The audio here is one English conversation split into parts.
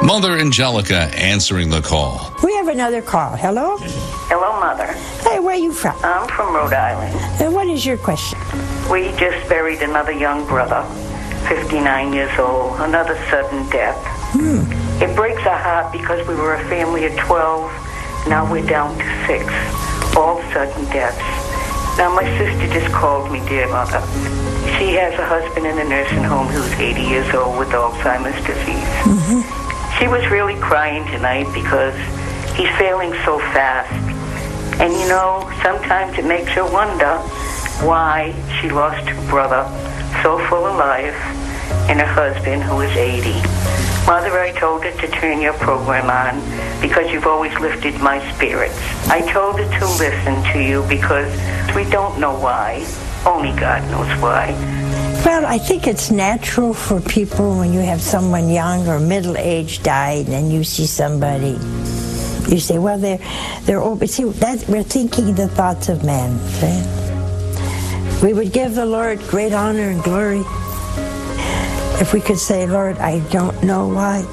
Mother Angelica answering the call. We have another call. Hello? Hello, Mother. Hey, where are you from? I'm from Rhode Island. And what is your question? We just buried another young brother, 59 years old, another sudden death. It breaks our heart because we were a family of 12. Now we're down to 6. All sudden deaths. Now my sister just called me, dear Mother. She has a husband in a nursing home who's 80 years old with Alzheimer's disease. She was really crying tonight because he's failing so fast. And you know, sometimes it makes her wonder why she lost her brother so full of life and her husband who is 80. Mother, I told her to turn your program on because you've always lifted my spirits. I told her to listen to you because we don't know why. Only God knows why. Well, I think it's natural for people when you have someone young or middle-aged died and you see somebody, you say, well, they're old. See, we're thinking the thoughts of man. See? We would give the Lord great honor and glory if we could say, Lord, I don't know why.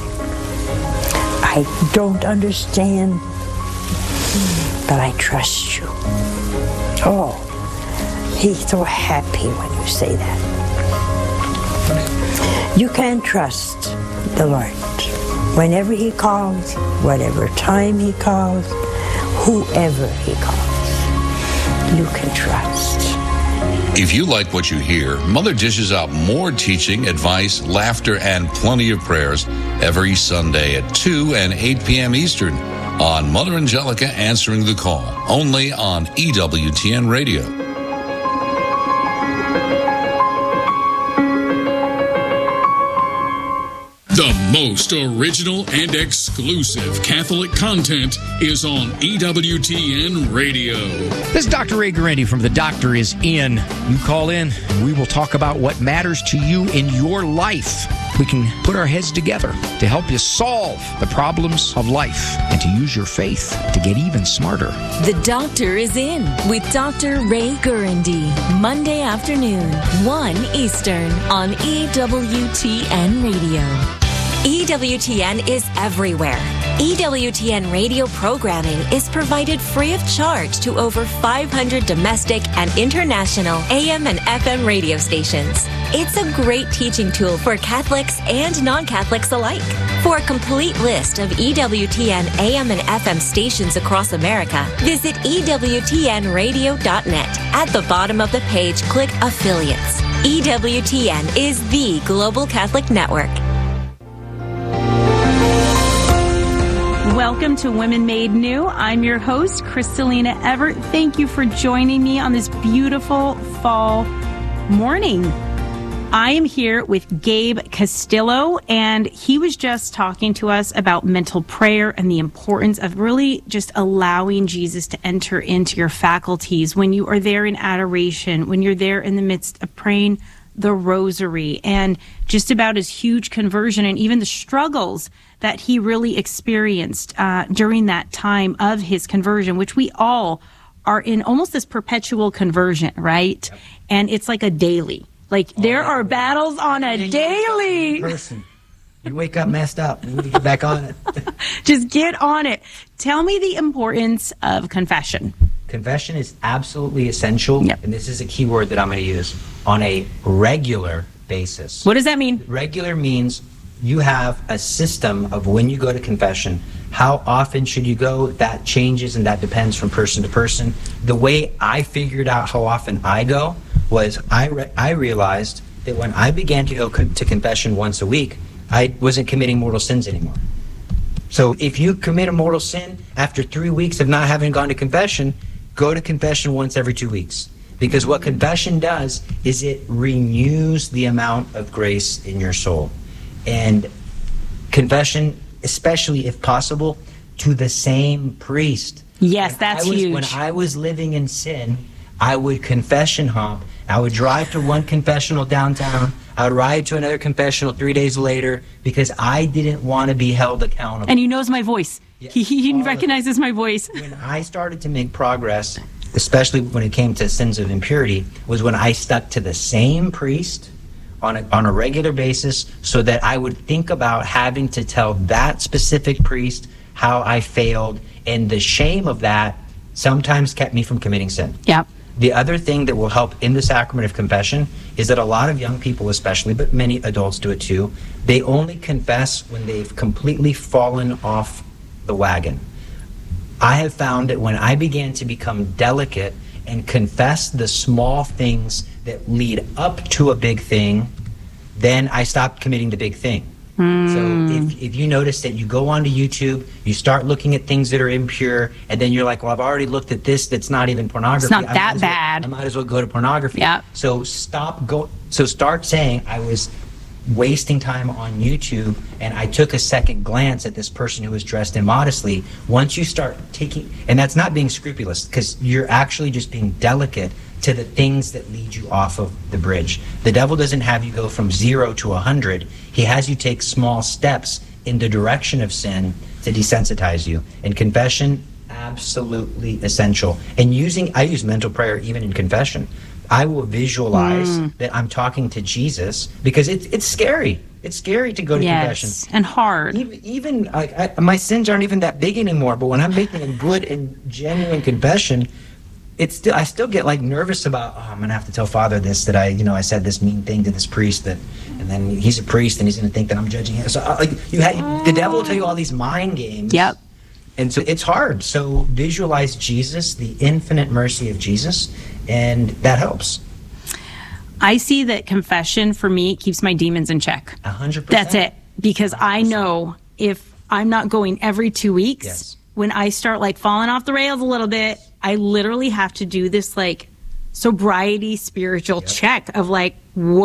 I don't understand, but I trust you. Oh, he's so happy when you say that. You can trust the Lord. Whenever he calls, whatever time he calls, whoever he calls, you can trust. If you like what you hear, Mother dishes out more teaching, advice, laughter, and plenty of prayers every Sunday at 2 and 8 p.m. Eastern on Mother Angelica Answering the Call, only on EWTN Radio. The most original and exclusive Catholic content is on EWTN Radio. This is Dr. Ray Guarendi from The Doctor Is In. You call in, and we will talk about what matters to you in your life. We can put our heads together to help you solve the problems of life and to use your faith to get even smarter. The Doctor Is In with Dr. Ray Guarendi. Monday afternoon, 1 Eastern on EWTN Radio. EWTN is everywhere. EWTN radio programming is provided free of charge to over 500 domestic and international AM and FM radio stations. It's a great teaching tool for Catholics and non-Catholics alike. For a complete list of EWTN AM and FM stations across America, visit EWTNradio.net. At the bottom of the page, click Affiliates. EWTN is the Global Catholic Network. Welcome to Women Made New. I'm your host, Kristalina Everett. Thank you for joining me on this beautiful fall morning. I am here with Gabe Castillo, and he was just talking to us about mental prayer and the importance of really just allowing Jesus to enter into your faculties when you are there in adoration, when you're there in the midst of praying the rosary, and just about his huge conversion and even the struggles that he really experienced during that time of his conversion, which we all are in almost this perpetual conversion, right? Yep. And it's like a daily. Like there are battles on a daily. Person. You wake up messed up. You need to get back on it. Just get on it. Tell me the importance of confession. Confession is absolutely essential, and this is a key word that I'm going to use, on a regular basis. What does that mean? Regular means you have a system of when you go to confession. How often should you go? That changes, and that depends from person to person. The way I figured out how often I go was I realized that when I began to go to confession once a week, I wasn't committing mortal sins anymore. So if you commit a mortal sin after 3 weeks of not having gone to confession, go to confession once every 2 weeks. Because what confession does is it renews the amount of grace in your soul. And confession, especially if possible, to the same priest. Yes, that's huge. When I was living in sin, I would confession hop. I would drive to one confessional downtown. I would ride to another confessional 3 days later because I didn't want to be held accountable. And he knows my voice. Yeah, he recognizes my voice. When I started to make progress, especially when it came to sins of impurity, was when I stuck to the same priest on a regular basis, so that I would think about having to tell that specific priest how I failed, and the shame of that sometimes kept me from committing sin. Yep. The other thing that will help in the sacrament of confession is that a lot of young people especially, but many adults do it too, they only confess when they've completely fallen off the wagon. I have found that when I began to become delicate and confess the small things that lead up to a big thing, then I stopped committing the big thing. So if you notice that you go onto YouTube, you start looking at things that are impure, and then you're like, well, I've already looked at this that's not even pornography. It's not that bad. I might as well go to pornography. Yeah. So start saying, I was wasting time on YouTube, and I took a second glance at this person who was dressed immodestly. Once you start taking, and that's not being scrupulous, because you're actually just being delicate to the things that lead you off of the bridge. The devil doesn't have you go from 0 to 100. He has you take small steps in the direction of sin to desensitize you. And confession, absolutely essential. And I use mental prayer even in confession. I will visualize that I'm talking to Jesus, because it's scary. It's scary to go to confession. And hard. Even my sins aren't even that big anymore, but when I'm making a good and genuine confession, I still get like nervous about, I'm gonna have to tell Father this, that I said this mean thing to this priest, and then he's a priest and he's gonna think that I'm judging him. So the devil will tell you all these mind games. Yep. And so it's hard. So visualize Jesus, the infinite mercy of Jesus, and that helps. I see that confession for me keeps my demons in check. 100%. That's it. Because 100%. I know if I'm not going every 2 weeks, when I start like falling off the rails a little bit, I literally have to do this like sobriety spiritual check of like,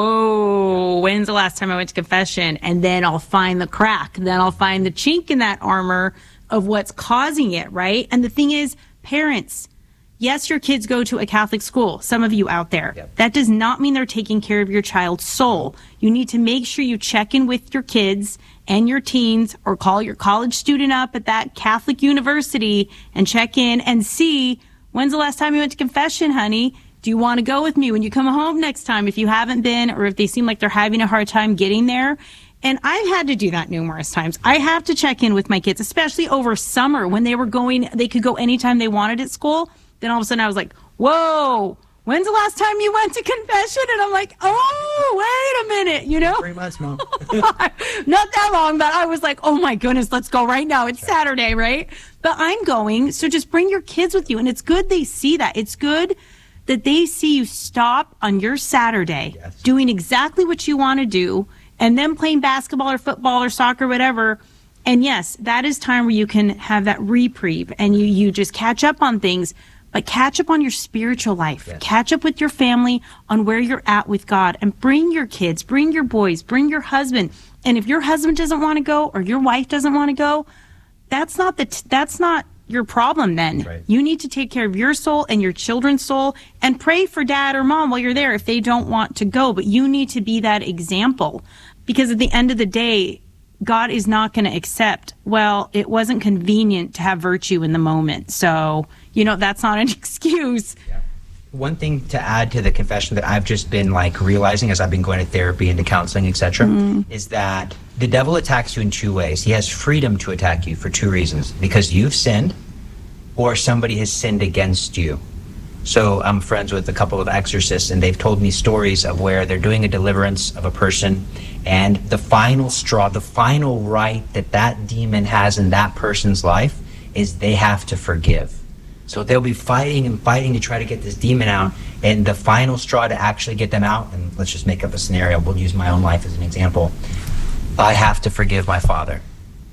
whoa, when's the last time I went to confession? And then I'll find the crack. Then I'll find the chink in that armor of what's causing it, right? And the thing is, parents, yes, your kids go to a Catholic school, some of you out there. That does not mean they're taking care of your child's soul. You need to make sure you check in with your kids and your teens, or call your college student up at that Catholic university and check in and see, when's the last time you went to confession, honey? Do you want to go with me when you come home next time if you haven't been, or if they seem like they're having a hard time getting there? And I've had to do that numerous times. I have to check in with my kids, especially over summer when they could go anytime they wanted at school. Then all of a sudden I was like, whoa, when's the last time you went to confession? And I'm like, oh, wait a minute, 3 months, Mom. Not that long, but I was like, oh my goodness, let's go right now. It's Saturday, right? But I'm going, so just bring your kids with you. And it's good they see that. It's good that they see you stop on your Saturday doing exactly what you want to do, and then playing basketball or football or soccer, whatever. And yes, that is time where you can have that reprieve and you just catch up on things, but catch up on your spiritual life. Yes. Catch up with your family on where you're at with God, and bring your kids, bring your boys, bring your husband. And if your husband doesn't want to go, or your wife doesn't want to go, that's not your problem then. Right. You need to take care of your soul and your children's soul, and pray for dad or mom while you're there if they don't want to go. But you need to be that example, because at the end of the day, God is not going to accept, well, it wasn't convenient to have virtue in the moment. So, that's not an excuse. Yeah. One thing to add to the confession that I've just been realizing as I've been going to therapy and to counseling, etc., is that the devil attacks you in 2 ways. He has freedom to attack you for 2 reasons: because you've sinned, or somebody has sinned against you. So I'm friends with a couple of exorcists, and they've told me stories of where they're doing a deliverance of a person, and the final straw, the final right that demon has in that person's life is they have to forgive. So they'll be fighting and fighting to try to get this demon out, and the final straw to actually get them out, and let's just make up a scenario, we'll use my own life as an example, I have to forgive my father.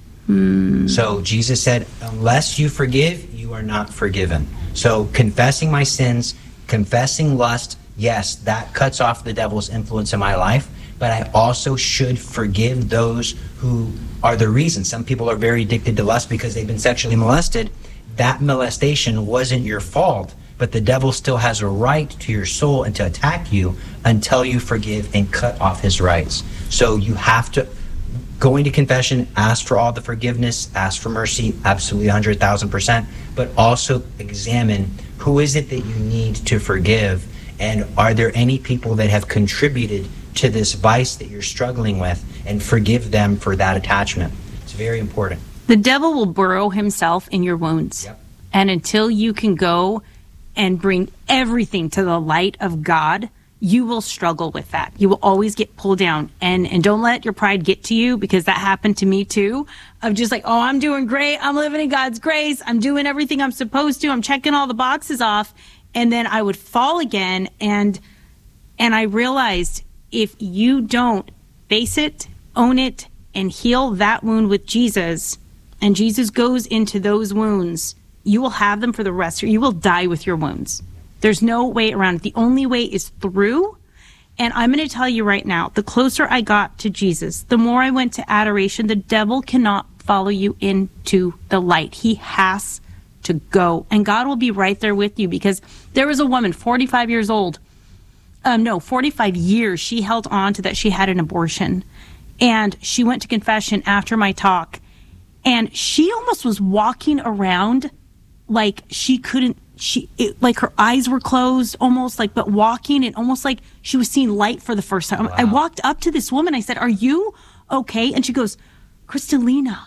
So Jesus said, unless you forgive, you are not forgiven. So confessing my sins, confessing lust, yes, that cuts off the devil's influence in my life, but I also should forgive those who are the reason. Some people are very addicted to lust because they've been sexually molested. That molestation wasn't your fault, but the devil still has a right to your soul and to attack you until you forgive and cut off his rights. So you have to go into confession, ask for all the forgiveness, ask for mercy, absolutely 100,000%, but also examine who is it that you need to forgive, and are there any people that have contributed to this vice that you're struggling with and forgive them for that attachment. It's very important. The devil will burrow himself in your wounds. Yep. And until you can go and bring everything to the light of God, you will struggle with that. You will always get pulled down. And don't let your pride get to you, because that happened to me too. Of just like, oh, I'm doing great. I'm living in God's grace. I'm doing everything I'm supposed to. I'm checking all the boxes off. And then I would fall again. And I realized if you don't face it, own it, and heal that wound with Jesus, and Jesus goes into those wounds, you will have them for the rest. You will die with your wounds. There's no way around it. The only way is through. And I'm going to tell you right now, the closer I got to Jesus, the more I went to adoration. The devil cannot follow you into the light. He has to go. And God will be right there with you, because there was a woman, 45 years old. 45 years she held on to that she had an abortion. And she went to confession after my talk. And she almost was walking around like she couldn't, like her eyes were closed almost, like, but walking, and almost like she was seeing light for the first time. Wow. I walked up to this woman. I said, "Are you okay?" And she goes, Kristalina,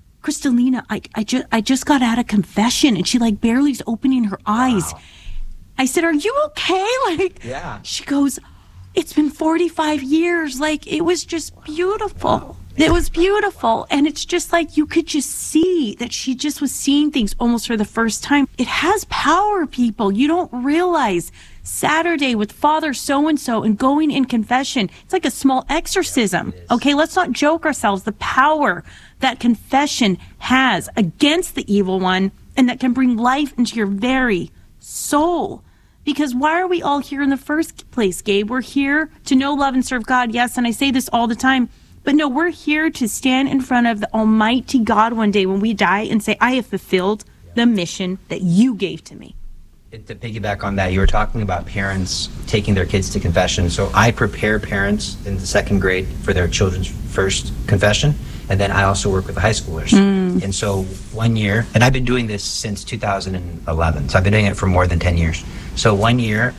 I just got out of confession." And she like barely is opening her eyes. Wow. I said, "Are you okay?" Like, yeah. She goes, "It's been 45 years. Like, it was just beautiful." Wow. It was beautiful. And it's just like you could just see that she just was seeing things almost for the first time. It has power, people. You don't realize. Saturday with Father so-and-so and going in confession, it's like a small exorcism. Okay, let's not joke ourselves. The power that confession has against the evil one, and that can bring life into your very soul. Because why are we all here in the first place, Gabe? We're here to know, love, and serve God. Yes, and I say this all the time. But no, we're here to stand in front of the Almighty God one day when we die and say, "I have fulfilled the mission that you gave to me." To piggyback on that, you were talking about parents taking their kids to confession. So I prepare parents in the second grade for their children's first confession. And then I also work with the high schoolers. And so one year, and I've been doing this since 2011. So I've been doing it for more than 10 years. So one year,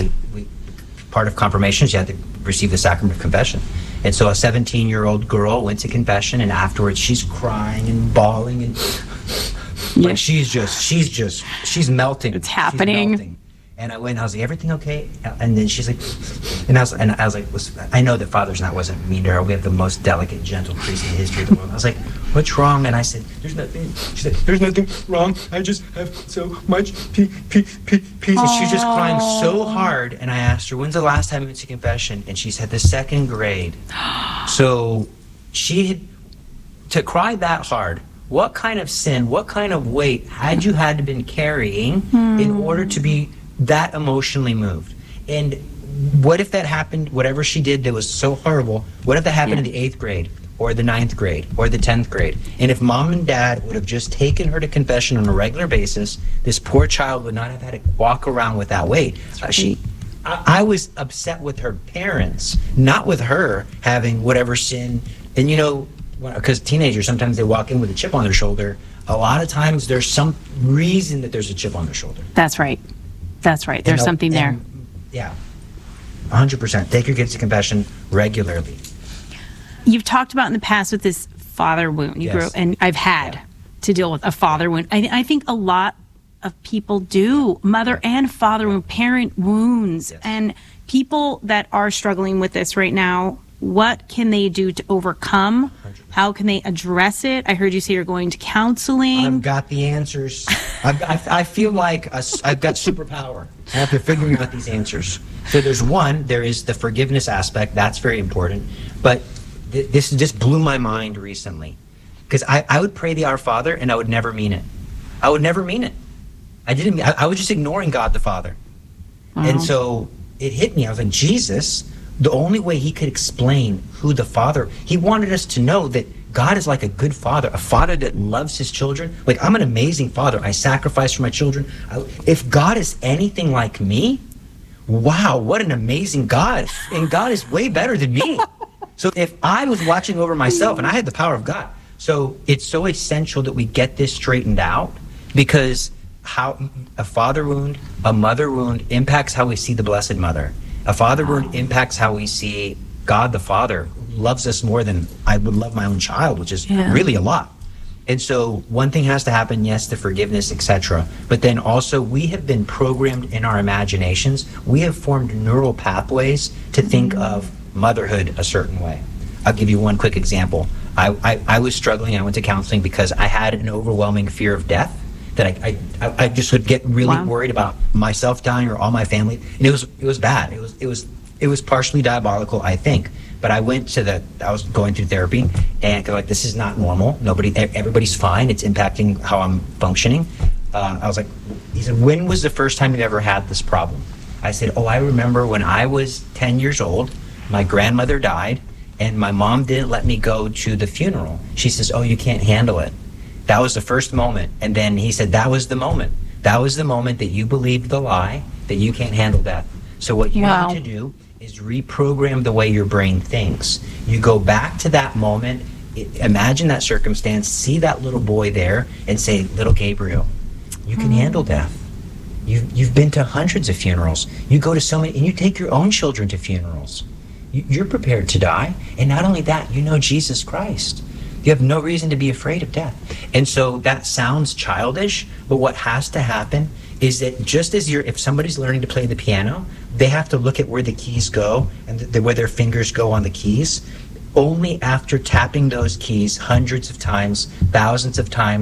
part of confirmation is you have to receive the sacrament of confession. And so a 17-year-old girl went to confession, and afterwards she's crying and bawling, and like she's melting. It's happening. Melting. And I went, I was like, "Everything okay?" And then she's like, and I was like, I know that Father's not wasn't mean to her. We have the most delicate, gentle priest in the history of the world. I was like, "What's wrong?" And I said, "There's nothing." She said, "There's nothing wrong. I just have so much peace." And she was just crying so hard. And I asked her, "When's the last time you went to confession?" And she said, "The second grade." So she had to cry that hard. What kind of sin, what kind of weight had you had to been carrying in order to be that emotionally moved? And what if that happened, whatever she did that was so horrible, what if that happened in the 8th grade or the 9th grade or the 10th grade? And if mom and dad would have just taken her to confession on a regular basis, this poor child would not have had to walk around with that weight. I was upset with her parents, not with her having whatever sin. And you know, because teenagers, sometimes they walk in with a chip on their shoulder. A lot of times there's some reason that there's a chip on their shoulder. That's right. There's something there. Yeah, 100%. Take your kids to confession regularly. You've talked about in the past with this father wound. You grew up, and I've had to deal with a father wound. I think a lot of people do. Mother and father wound, parent wounds. And people that are struggling with this right now, what can they do to overcome? 100%. How can they address it? I heard you say you're going to counseling. I've got the answers. I feel like I've got superpower. I have to figure out these answers. So there is the forgiveness aspect. That's very important. But this just blew my mind recently. Because I would pray the Our Father, and I would never mean it. I would never mean it. I was just ignoring God the Father. And so it hit me. I was like, Jesus, the only way he could explain who the Father, he wanted us to know that God is like a good father, a father that loves his children. Like, I'm an amazing father. I sacrifice for my children. If God is anything like me, wow, what an amazing God. And God is way better than me. So if I was watching over myself and I had the power of God, so it's so essential that we get this straightened out, because how a father wound, a mother wound impacts how we see the Blessed Mother. A father wound impacts how we see God the Father loves us more than I would love my own child, which is really a lot. And so one thing has to happen, yes, the forgiveness, etc. But then also we have been programmed in our imaginations. We have formed neural pathways to think of motherhood a certain way. I'll give you one quick example. I was struggling. I went to counseling because I had an overwhelming fear of death, that I just would get really worried about myself dying or all my family. And it was bad. It was partially diabolical, I think. But I was going through therapy, and like, this is not normal. Everybody's fine. It's impacting how I'm functioning. I was like, he said, when was the first time you ever had this problem? I said, I remember when I was 10 years old, my grandmother died, and my mom didn't let me go to the funeral. She says, you can't handle it. That was the first moment. And then he said, that was the moment. That was the moment that you believed the lie, that you can't handle death. So what you need to do is reprogram the way your brain thinks. You go back to that moment, imagine that circumstance, see that little boy there, and say, little Gabriel, you can handle death. You've been to hundreds of funerals. You go to so many, and you take your own children to funerals. You're prepared to die. And not only that, you know Jesus Christ. You have no reason to be afraid of death. And so that sounds childish, but what has to happen is that just as if somebody's learning to play the piano, they have to look at where the keys go and where their fingers go on the keys. Only after tapping those keys hundreds of times, thousands of times,